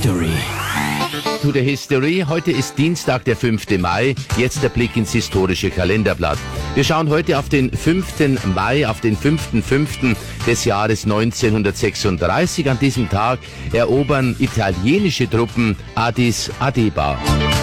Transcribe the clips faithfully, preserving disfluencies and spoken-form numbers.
History. To the History. Heute ist Dienstag, der fünfte Mai. Jetzt der Blick ins historische Kalenderblatt. Wir schauen heute auf den fünften Mai, auf den fünften fünften des Jahres neunzehnhundertsechsunddreißig. An diesem Tag erobern italienische Truppen Addis Abeba.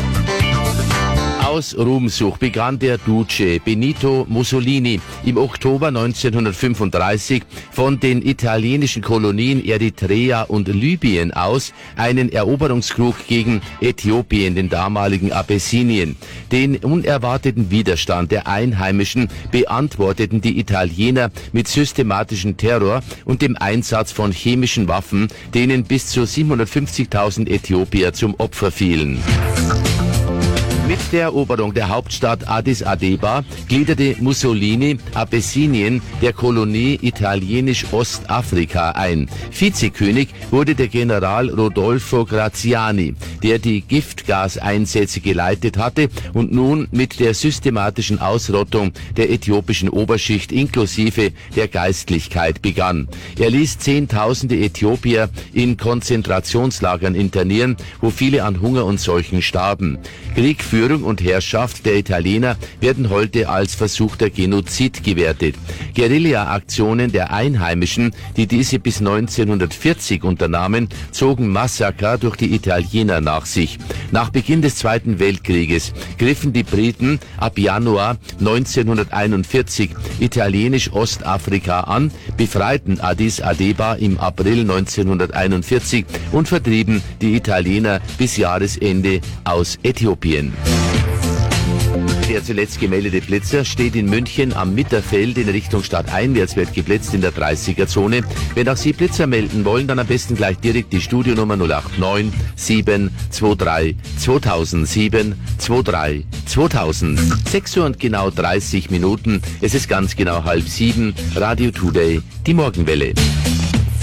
Aus Ruhmsucht begann der Duce Benito Mussolini im Oktober neunzehnhundertfünfunddreißig von den italienischen Kolonien Eritrea und Libyen aus einen Eroberungskrieg gegen Äthiopien, den damaligen Abessinien. Den unerwarteten Widerstand der Einheimischen beantworteten die Italiener mit systematischem Terror und dem Einsatz von chemischen Waffen, denen bis zu siebenhundertfünfzigtausend Äthiopier zum Opfer fielen. Mit der Eroberung der Hauptstadt Addis Abeba gliederte Mussolini Abessinien der Kolonie Italienisch-Ostafrika ein. Vizekönig wurde der General Rodolfo Graziani, der die Giftgaseinsätze geleitet hatte und nun mit der systematischen Ausrottung der äthiopischen Oberschicht inklusive der Geistlichkeit begann. Er ließ Zehntausende Äthiopier in Konzentrationslagern internieren, wo viele an Hunger und Seuchen starben. Krieg, Führung und Herrschaft der Italiener werden heute als versuchter Genozid gewertet. Guerilla-Aktionen der Einheimischen, die diese bis neunzehnhundertvierzig unternahmen, zogen Massaker durch die Italiener nach sich. Nach Beginn des Zweiten Weltkrieges griffen die Briten ab Januar neunzehnhunderteinundvierzig italienisch-Ostafrika an, befreiten Addis Abeba im April neunzehnhunderteinundvierzig und vertrieben die Italiener bis Jahresende aus Äthiopien. Der zuletzt gemeldete Blitzer steht in München am Mitterfeld in Richtung stadteinwärts, wird geblitzt in der dreißiger-Zone. Wenn auch Sie Blitzer melden wollen, dann am besten gleich direkt die Studionummer null acht neun sieben zwei drei zweitausend sieben zwei drei zweitausend. sechs Uhr und genau dreißig Minuten. Es ist ganz genau halb sieben. Radio Today, die Morgenwelle.